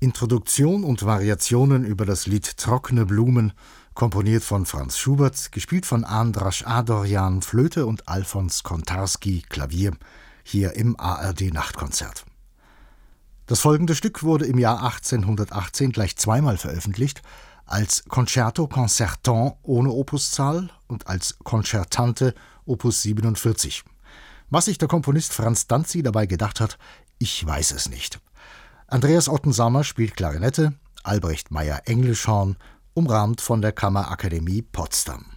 Introduktion und Variationen über das Lied Trockene Blumen, komponiert von Franz Schubert, gespielt von Andras Adorjan Flöte und Alfons Kontarski Klavier, hier im ARD-Nachtkonzert. Das folgende Stück wurde im Jahr 1818 gleich zweimal veröffentlicht, als Concerto Concertant ohne Opuszahl und als Concertante Opus 47. Was sich der Komponist Franz Danzi dabei gedacht hat, ich weiß es nicht. Andreas Ottensamer spielt Klarinette, Albrecht Meyer Englischhorn, umrahmt von der Kammerakademie Potsdam.